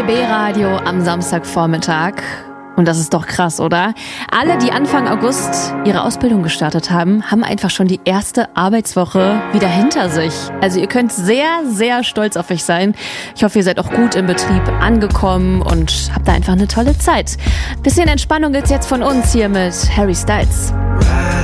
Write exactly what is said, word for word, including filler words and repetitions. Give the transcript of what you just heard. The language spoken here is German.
B-Radio am Samstagvormittag. Und das ist doch krass, oder? Alle, die Anfang August ihre Ausbildung gestartet haben, haben einfach schon die erste Arbeitswoche wieder hinter sich. Also ihr könnt sehr, sehr stolz auf euch sein. Ich hoffe, ihr seid auch gut im Betrieb angekommen und habt da einfach eine tolle Zeit. Bisschen Entspannung gibt's jetzt von uns hier mit Harry Styles.